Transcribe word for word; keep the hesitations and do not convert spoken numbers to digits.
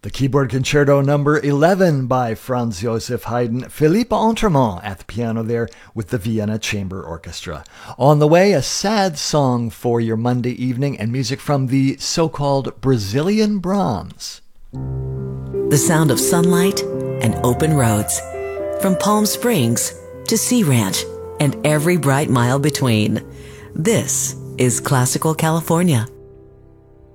The Keyboard Concerto number eleven by Franz Joseph Haydn, Philippe Entremont at the piano there with the Vienna Chamber Orchestra. On the way, a sad song for your Monday evening and music from the so-called Brazilian Brahms. The sound of sunlight and open roads, from Palm Springs to Sea Ranch and every bright mile between. This is Classical California.